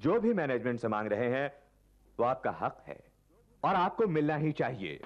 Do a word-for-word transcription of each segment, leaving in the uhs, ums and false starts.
जो भी मैनेजमेंट से मांग रहे हैं वो आपका हक है और आपको मिलना ही चाहिए।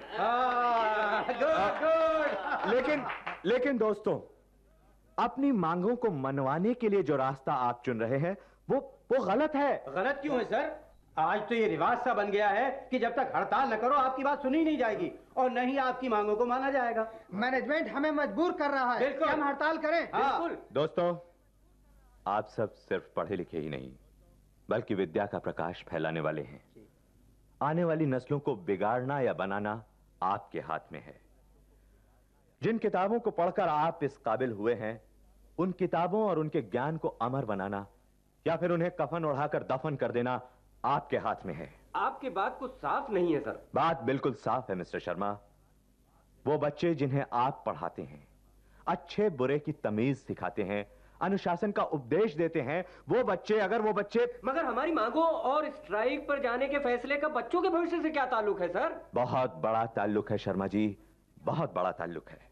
Good good. लेकिन लेकिन दोस्तों, अपनी मांगों को मनवाने के लिए जो रास्ता आप चुन रहे हैं वो वो गलत है। गलत क्यों है सर? आज तो ये रिवाज सा बन गया है कि जब तक हड़ताल न करो आपकी बात सुनी नहीं जाएगी और न ही आपकी मांगों को माना जाएगा। मैनेजमेंट हमें मजबूर कर रहा है कि हम हड़ताल करें। हाँ। बिल्कुल। दोस्तों, आप सब सिर्फ पढ़े लिखे ही नहीं बल्कि विद्या का प्रकाश फैलाने वाले हैं। आने वाली नस्लों को बिगाड़ना या बनाना आपके हाथ में है। जिन किताबों को पढ़कर आप इस काबिल हुए हैं, उन किताबों और उनके ज्ञान को अमर बनाना या फिर उन्हें कफन ओढ़ाकर दफन कर देना आपके हाथ में है। आपकी बात कुछ साफ नहीं है सर। बात बिल्कुल साफ है मिस्टर शर्मा। वो बच्चे जिन्हें आप पढ़ाते हैं, अच्छे बुरे की तमीज सिखाते हैं, अनुशासन का उपदेश देते हैं, वो बच्चे अगर वो बच्चे मगर हमारी मांगों और स्ट्राइक पर जाने के फैसले का बच्चों के भविष्य से क्या ताल्लुक है सर? बहुत बड़ा ताल्लुक है शर्मा जी, बहुत बड़ा ताल्लुक है।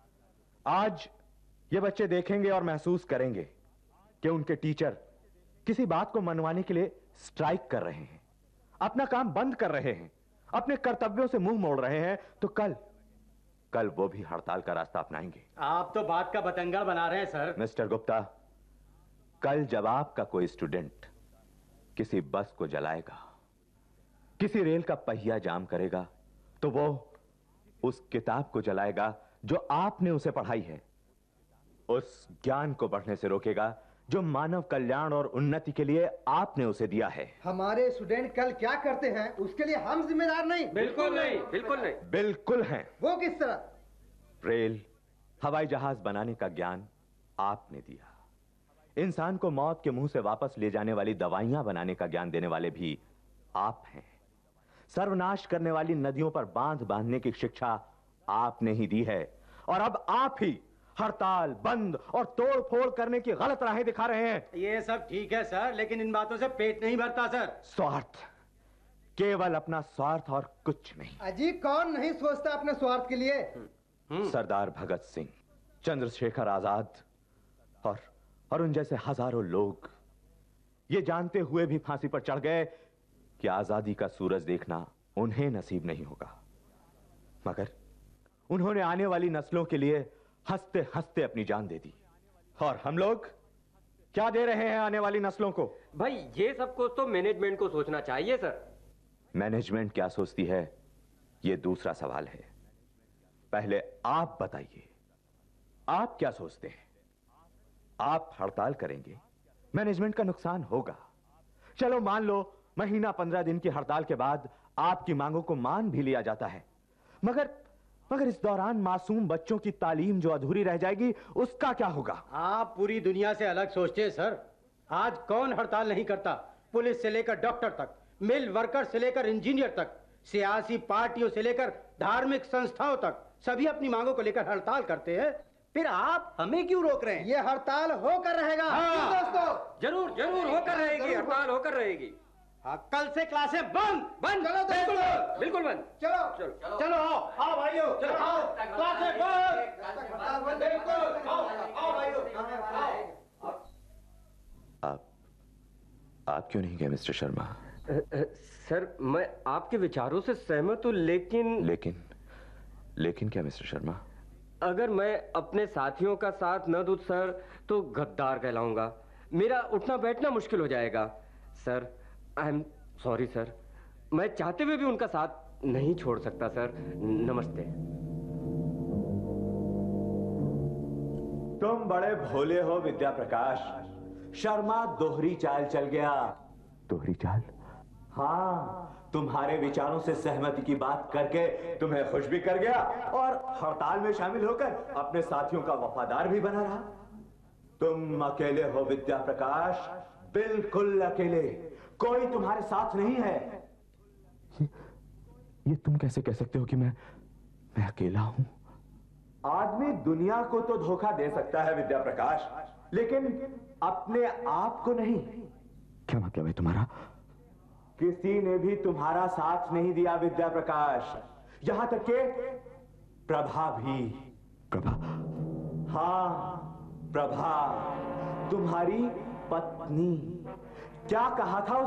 आज ये बच्चे देखेंगे और महसूस करेंगे कि उनके टीचर किसी बात को मनवाने के लिए स्ट्राइक कर रहे हैं, अपना काम बंद कर रहे हैं, अपने कर्तव्यों से मुंह मोड़ रहे हैं, तो कल कल वो भी हड़ताल का रास्ता अपनाएंगे। आप तो बात का बतंगड़ बना रहे हैं सर। मिस्टर गुप्ता, कल जब आपका कोई स्टूडेंट किसी बस को जलाएगा, किसी रेल का पहिया जाम करेगा, तो वो उस किताब को जलाएगा जो आपने उसे पढ़ाई है, उस ज्ञान को बढ़ने से रोकेगा जो मानव कल्याण और उन्नति के लिए आपने उसे दिया है। हमारे स्टूडेंट कल क्या करते हैं उसके लिए हम जिम्मेदार नहीं। बिल्कुल नहीं, बिल्कुल नहीं। बिल्कुल हैं। वो किस तरह? रेल, हवाई जहाज बनाने का ज्ञान आपने दिया। इंसान को मौत के मुंह से वापस ले जाने वाली दवाइयां बनाने का ज्ञान देने वाले भी आप हैं। सर्वनाश करने वाली नदियों पर बांध बांधने की शिक्षा आपने ही दी है और अब आप ही हड़ताल, बंद और तोड़ फोड़ करने की गलत राहें दिखा रहे हैं। ये सब ठीक है सर, लेकिन इन बातों से पेट नहीं भरता सर। स्वार्थ, केवल अपना स्वार्थ और कुछ नहीं। अजी, कौन नहीं सोचता अपने स्वार्थ के लिए? सरदार भगत सिंह, चंद्रशेखर आजाद और और उन जैसे हजारों लोग ये जानते हुए भी फांसी पर चढ़ गए कि आजादी का सूरज देखना उन्हें नसीब नहीं होगा, मगर उन्होंने आने वाली नस्लों के लिए हंसते हंसते अपनी जान दे दी। और हम लोग क्या दे रहे हैं आने वाली नस्लों को? भाई, ये सब कुछ तो मैनेजमेंट को सोचना चाहिए सर। मैनेजमेंट क्या सोचती है, यह दूसरा सवाल है। पहले आप बताइए, आप क्या सोचते हैं? आप हड़ताल करेंगे, मैनेजमेंट का नुकसान होगा। चलो मान लो महीना पंद्रह दिन की हड़ताल के बाद आपकी मांगों को मान भी लिया जाता है, मगर मगर इस दौरान मासूम बच्चों की तालीम जो अधूरी रह जाएगी, उसका क्या होगा? आप पूरी दुनिया से अलग सोचते हैं सर। आज कौन हड़ताल नहीं करता? पुलिस से लेकर डॉक्टर तक, मिल वर्कर से लेकर इंजीनियर तक, सियासी पार्टियों से लेकर धार्मिक संस्थाओं तक, सभी अपनी मांगों को लेकर हड़ताल करते हैं। फिर आप हमें क्यों रोक रहे हैं? ये हड़ताल होकर रहेगा। हाँ। दोस्तों, जरूर जरूर होकर रहेगी, हड़ताल होकर रहेगी। हाँ, कल से क्लासें बंद बंद। चलो बिल्कुल दोस्तों, बंद, बिल्कुल बंद। चलो चलो चलो आओ आओ भाइयों, चलो आओ, क्लासें बंद। बिल्कुल, आओ आओ भाइयों, आओ। आप आप क्यों नहीं गए मिस्टर शर्मा? सर, मैं आपके विचारों से सहमत हूं, लेकिन लेकिन लेकिन क्या मिस्टर शर्मा? अगर मैं अपने साथियों का साथ न दूं सर, तो गद्दार कहलाऊंगा। मेरा उठना बैठना मुश्किल हो जाएगा। Sir, I am sorry sir, मैं चाहते हुए भी उनका साथ नहीं छोड़ सकता सर। नमस्ते। तुम बड़े भोले हो विद्या प्रकाश। शर्मा दोहरी चाल चल गया। दोहरी चाल? हाँ, तुम्हारे विचारों से सहमति की बात करके तुम्हें खुश भी कर गया और हड़ताल में शामिल होकर अपने साथियों का वफादार भी बना रहा। तुम अकेले हो विद्या प्रकाश, बिल्कुल अकेले। कोई तुम्हारे साथ नहीं है। ये, ये तुम कैसे कह सकते हो कि मैं मैं अकेला हूं? आदमी दुनिया को तो धोखा दे सकता है विद्या प्रकाश, लेकिन अपने आप को नहीं। क्या मतलब है तुम्हारा? किसी ने भी तुम्हारा साथ नहीं दिया विद्या प्रकाश, यहां तक के प्रभा भी। प्रभा? हाँ, प्रभा, तुम्हारी पत्नी। क्या कहा था